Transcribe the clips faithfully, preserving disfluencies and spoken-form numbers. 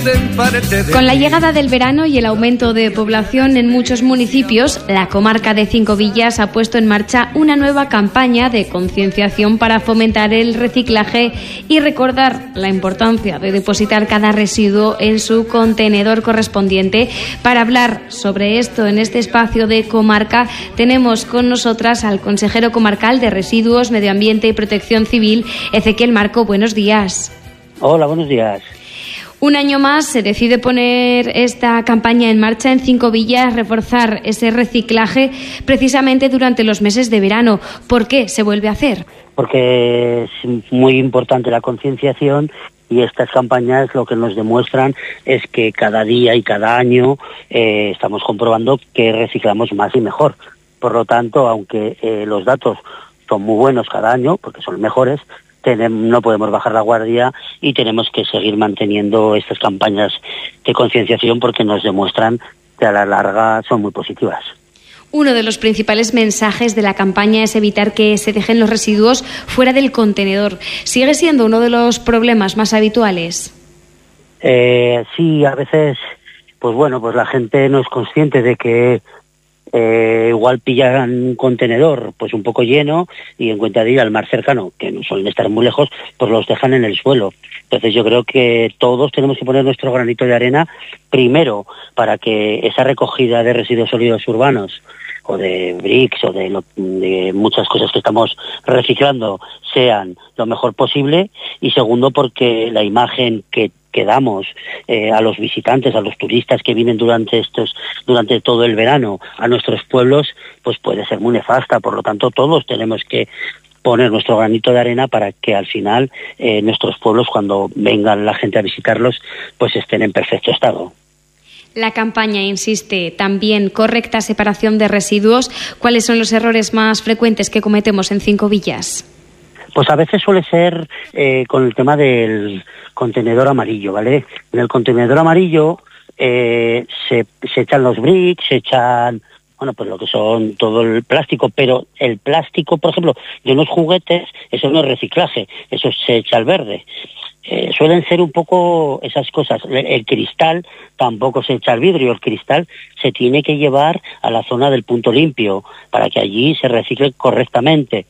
Con la llegada del verano y el aumento de población en muchos municipios, la comarca de Cinco Villas ha puesto en marcha una nueva campaña de concienciación para fomentar el reciclaje y recordar la importancia de depositar cada residuo en su contenedor correspondiente. Para hablar sobre esto en este espacio de comarca, tenemos con nosotras al consejero comarcal de Residuos, Medio Ambiente y Protección Civil, Ezequiel Marco. Buenos días. Hola, buenos días. Un año más se decide poner esta campaña en marcha en Cinco Villas, reforzar ese reciclaje precisamente durante los meses de verano. ¿Por qué se vuelve a hacer? Porque es muy importante la concienciación y estas campañas lo que nos demuestran es que cada día y cada año eh, estamos comprobando que reciclamos más y mejor. Por lo tanto, aunque eh, los datos son muy buenos cada año, porque son mejores, Tenemos, no podemos bajar la guardia y tenemos que seguir manteniendo estas campañas de concienciación porque nos demuestran que a la larga son muy positivas. Uno de los principales mensajes de la campaña es evitar que se dejen los residuos fuera del contenedor. ¿Sigue siendo uno de los problemas más habituales? Eh, sí, a veces, pues bueno, pues la gente no es consciente de que Eh, igual pillan un contenedor pues un poco lleno y en cuenta de ir al mar cercano, que no suelen estar muy lejos, pues los dejan en el suelo. Entonces yo creo que todos tenemos que poner nuestro granito de arena, primero para que esa recogida de residuos sólidos urbanos o de bricks o de, lo, de muchas cosas que estamos reciclando sean lo mejor posible, y segundo porque la imagen que que damos eh, a los visitantes, a los turistas que vienen durante estos, durante todo el verano a nuestros pueblos, pues puede ser muy nefasta. Por lo tanto, todos tenemos que poner nuestro granito de arena para que al final eh, nuestros pueblos, cuando vengan la gente a visitarlos, pues estén en perfecto estado. La campaña insiste también correcta separación de residuos. ¿Cuáles son los errores más frecuentes que cometemos en Cinco Villas? Pues a veces suele ser eh, con el tema del contenedor amarillo, ¿vale? En el contenedor amarillo eh, se, se echan los bricks, se echan, bueno, pues lo que son todo el plástico, pero el plástico, por ejemplo, de unos juguetes, eso no es reciclaje, eso se echa al verde. Eh, suelen ser un poco esas cosas. El, el cristal tampoco se echa al vidrio, el cristal se tiene que llevar a la zona del punto limpio para que allí se recicle correctamente.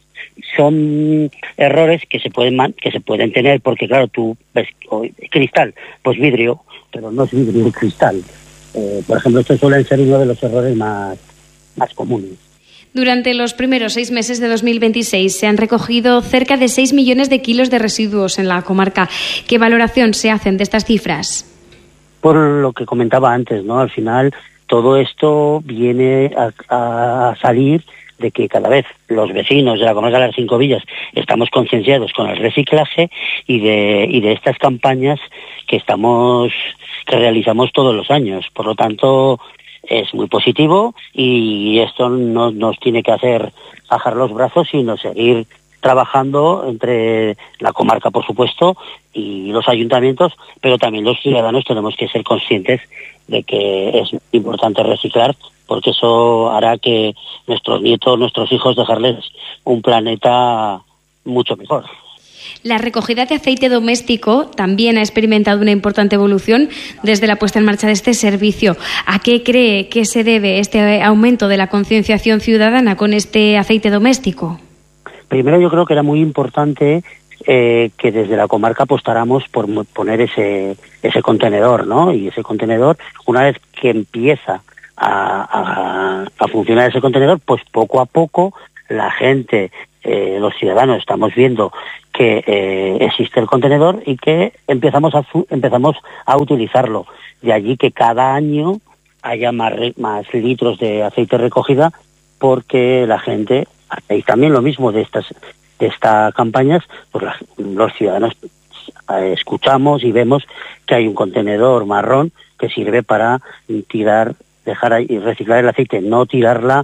Son errores que se pueden man- que se pueden tener porque claro, tú ves oh, cristal, pues vidrio, pero no es vidrio, es cristal. Eh, por ejemplo, estos suelen ser uno de los errores más, más comunes. Durante los primeros seis meses de dos mil veintiséis se han recogido cerca de seis millones de kilos de residuos en la comarca. ¿Qué valoración se hacen de estas cifras? Por lo que comentaba antes, ¿no? Al final todo esto viene a, a salir de que cada vez los vecinos de la comarca de las Cinco Villas estamos concienciados con el reciclaje y de y de estas campañas que estamos que realizamos todos los años. Por lo tanto, es muy positivo y esto no nos tiene que hacer bajar los brazos, sino seguir trabajando entre la comarca, por supuesto, y los ayuntamientos, pero también los ciudadanos tenemos que ser conscientes de que es importante reciclar, porque eso hará que nuestros nietos, nuestros hijos, dejarles un planeta mucho mejor. La recogida de aceite doméstico también ha experimentado una importante evolución desde la puesta en marcha de este servicio. ¿A qué cree que se debe este aumento de la concienciación ciudadana con este aceite doméstico? Primero, yo creo que era muy importante eh, que desde la comarca apostáramos por poner ese ese contenedor, ¿no? Y ese contenedor, una vez que empieza a, a, a funcionar ese contenedor, pues poco a poco la gente, eh, los ciudadanos, estamos viendo que eh, existe el contenedor y que empezamos a empezamos a utilizarlo. De allí que cada año haya más, más litros de aceite recogida, porque la gente, y también lo mismo de estas de estas campañas, pues la, los ciudadanos eh, escuchamos y vemos que hay un contenedor marrón que sirve para tirar, dejar ahí, reciclar el aceite, no tirarla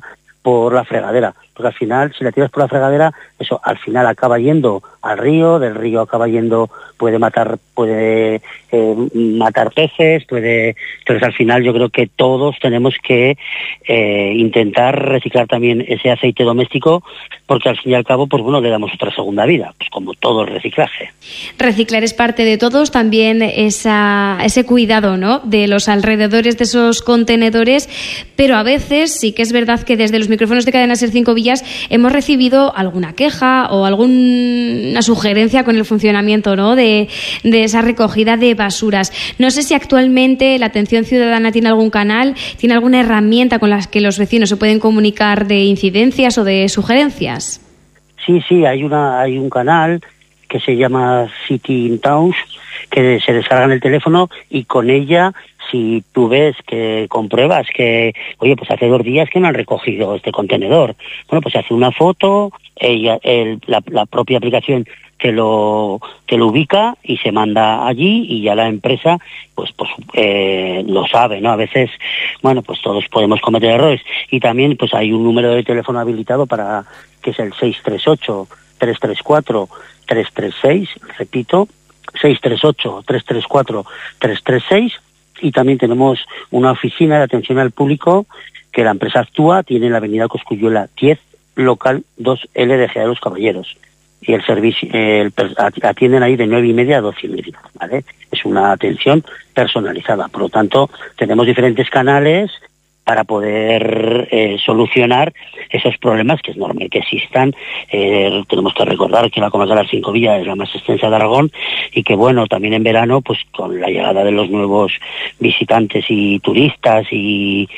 por la fregadera, porque al final, si la tiras por la fregadera, eso al final acaba yendo al río, del río acaba yendo, puede matar, puede eh, matar peces, puede, entonces al final yo creo que todos tenemos que eh, intentar reciclar también ese aceite doméstico, porque al fin y al cabo, pues bueno, le damos otra segunda vida, pues como todo el reciclaje. Reciclar es parte de todos, también esa, ese cuidado, ¿no?, de los alrededores de esos contenedores, pero a veces sí que es verdad que desde los micrófonos de Cadena Ser Cinco Villas hemos recibido alguna queja o alguna sugerencia con el funcionamiento, ¿no?, de, de esa recogida de basuras. No sé si actualmente la Atención Ciudadana tiene algún canal, tiene alguna herramienta con la que los vecinos se pueden comunicar de incidencias o de sugerencias. Sí, sí, hay una, hay un canal que se llama City in Towns, que se descarga en el teléfono, y con ella, si tú ves que compruebas que, oye, pues hace dos días que no han recogido este contenedor, bueno, pues se hace una foto, ella, el, la, la propia aplicación te lo, te lo ubica y se manda allí, y ya la empresa, pues, pues eh, lo sabe, ¿no? A veces, bueno, pues todos podemos cometer errores, y también, pues hay un número de teléfono habilitado para, que es el seis tres ocho, tres tres cuatro, tres tres seis, repito, seis tres ocho, tres tres cuatro, tres tres seis, y también tenemos una oficina de atención al público que la empresa actúa, tiene en la avenida Cosculluela diez, local dos L de G de los Caballeros, y el servicio, el, atienden ahí de nueve y media a doce y media, ¿vale? Es una atención personalizada, por lo tanto, tenemos diferentes canales para poder eh, solucionar esos problemas, que es normal que existan. Eh, tenemos que recordar que la comarca de las Cinco Villas es la más extensa de Aragón, y que bueno, también en verano, pues con la llegada de los nuevos visitantes y turistas y,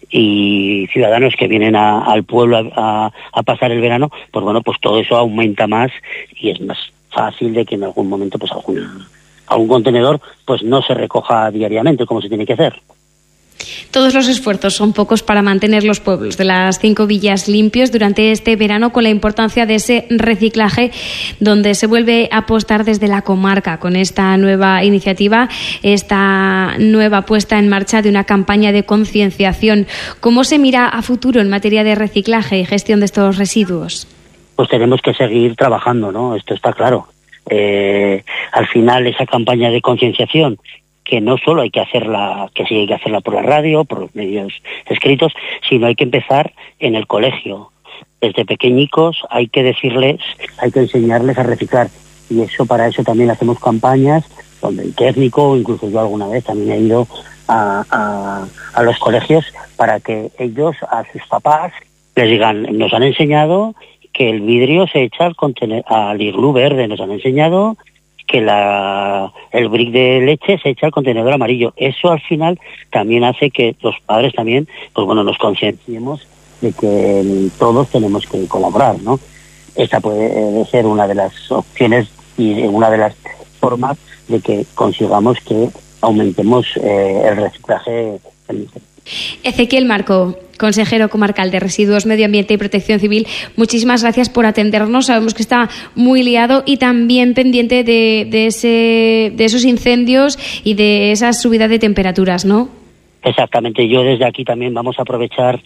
y ciudadanos que vienen a, al pueblo a, a, a pasar el verano, pues bueno, pues todo eso aumenta más, y es más fácil de que en algún momento pues alguna, algún contenedor pues no se recoja diariamente como se tiene que hacer. Todos los esfuerzos son pocos para mantener los pueblos de las Cinco Villas limpios durante este verano, con la importancia de ese reciclaje, donde se vuelve a apostar desde la comarca con esta nueva iniciativa, esta nueva puesta en marcha de una campaña de concienciación. ¿Cómo se mira a futuro en materia de reciclaje y gestión de estos residuos? Pues tenemos que seguir trabajando, ¿no? Esto está claro. Eh, al final, esa campaña de concienciación, que no solo hay que hacerla, que sí hay que hacerla por la radio, por los medios escritos, sino hay que empezar en el colegio. Desde pequeñicos hay que decirles, hay que enseñarles a reciclar. Y eso, para eso también hacemos campañas donde el técnico, incluso yo alguna vez también he ido a, a, a los colegios para que ellos, a sus papás, les digan, nos han enseñado que el vidrio se echa al, contener, al iglú verde, nos han enseñado que la, el brick de leche se echa al contenedor amarillo. Eso al final también hace que los padres también, pues bueno, nos concienciemos de que todos tenemos que colaborar, ¿no? Esta puede ser una de las opciones y una de las formas de que consigamos que aumentemos eh, el reciclaje. Ezequiel Marco, consejero comarcal de Residuos, Medio Ambiente y Protección Civil, muchísimas gracias por atendernos. Sabemos que está muy liado y también pendiente de, de, ese, de esos incendios y de esa subida de temperaturas, ¿no? Exactamente. Yo desde aquí también vamos a aprovechar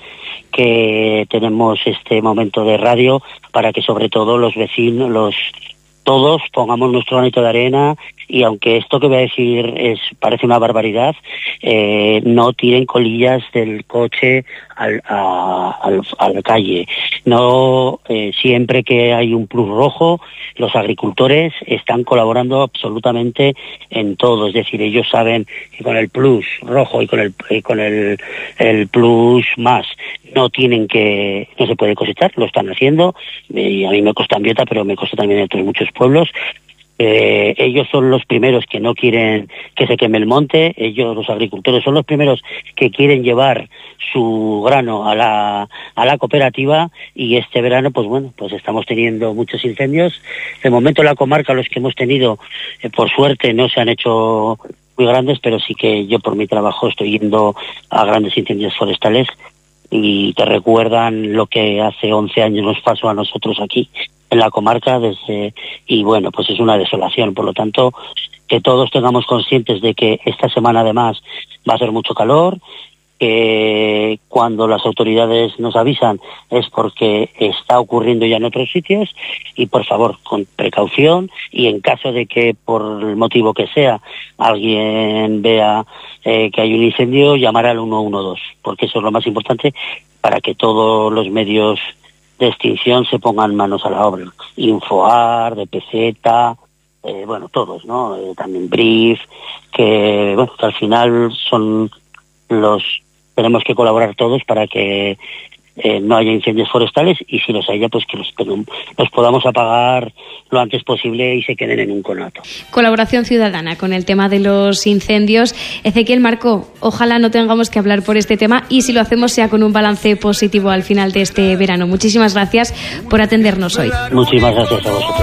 que tenemos este momento de radio para que sobre todo los vecinos, los todos pongamos nuestro granito de arena, y aunque esto que voy a decir es parece una barbaridad, eh, no tiren colillas del coche al, a, al, a la calle. No, eh, siempre que hay un plus rojo, los agricultores están colaborando absolutamente en todo. Es decir, ellos saben que con el plus rojo y con el eh, con el, el plus más no tienen que, no se puede cosechar, lo están haciendo, y a mí me cuesta en Vieta, pero me cuesta también en otros muchos pueblos. Eh, ellos son los primeros que no quieren que se queme el monte, ellos, los agricultores, son los primeros que quieren llevar su grano a la, a la cooperativa, y este verano, pues bueno, pues estamos teniendo muchos incendios. De momento en la comarca los que hemos tenido, eh, por suerte, no se han hecho muy grandes, pero sí que yo por mi trabajo estoy yendo a grandes incendios forestales, y te recuerdan lo que hace once años nos pasó a nosotros aquí en la comarca, desde y bueno, pues es una desolación. Por lo tanto, que todos tengamos conscientes de que esta semana además va a ser mucho calor, que cuando las autoridades nos avisan es porque está ocurriendo ya en otros sitios, y por favor, con precaución, y en caso de que por el motivo que sea alguien vea eh, que hay un incendio, llamar al uno uno dos, porque eso es lo más importante para que todos los medios de extinción se pongan manos a la obra. Infoar, D P Z, eh, bueno, todos, ¿no? Eh, también Brief, que, bueno, que al final son los... Tenemos que colaborar todos para que eh, no haya incendios forestales, y si los haya, pues que los, los podamos apagar lo antes posible y se queden en un conato. Colaboración ciudadana con el tema de los incendios. Ezequiel Marco, ojalá no tengamos que hablar por este tema, y si lo hacemos sea con un balance positivo al final de este verano. Muchísimas gracias por atendernos hoy. Muchísimas gracias a vosotros.